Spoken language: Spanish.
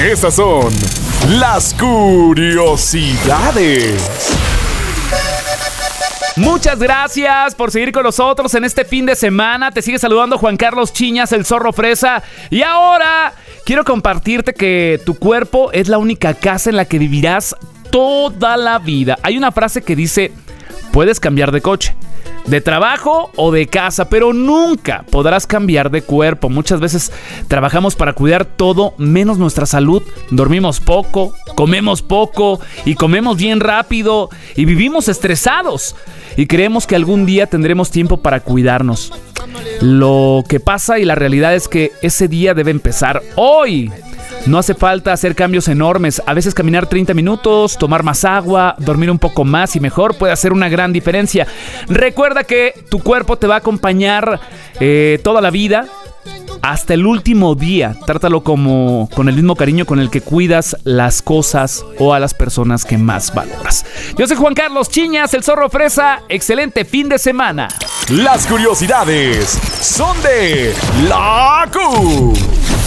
Estas son las curiosidades. Muchas gracias por seguir con nosotros en este fin de semana. Te sigue saludando Juan Carlos Chiñas, el Zorro Fresa. Y ahora quiero compartirte que tu cuerpo es la única casa en la que vivirás toda la vida. Hay una frase que dice: puedes cambiar de coche, de trabajo o de casa, pero nunca podrás cambiar de cuerpo. Muchas veces trabajamos para cuidar todo menos nuestra salud. Dormimos poco, comemos poco y comemos bien rápido y vivimos estresados y creemos que algún día tendremos tiempo para cuidarnos. Lo que pasa y la realidad es que ese día debe empezar hoy. No hace falta hacer cambios enormes. A veces caminar 30 minutos, tomar más agua, dormir un poco más y mejor puede hacer una gran diferencia. Recuerda que tu cuerpo te va a acompañar toda la vida, hasta el último día. Trátalo como con el mismo cariño con el que cuidas las cosas o a las personas que más valoras. Yo soy Juan Carlos Chiñas, el Zorro Fresa. Excelente fin de semana. Las curiosidades son de la Q.